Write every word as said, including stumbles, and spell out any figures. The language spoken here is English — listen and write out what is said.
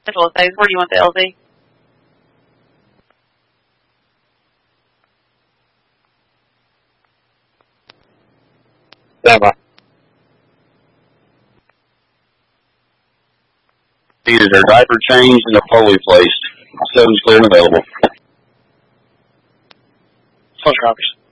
Central phase. Where do you want the L Z? Stand by. Needed her diaper changed and a Foley placed. Seven's clear and available. Close copies.